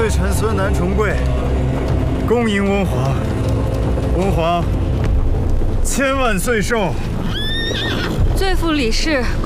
罪臣孙南重贵，恭迎温皇。温皇千万岁寿。 罪妇李氏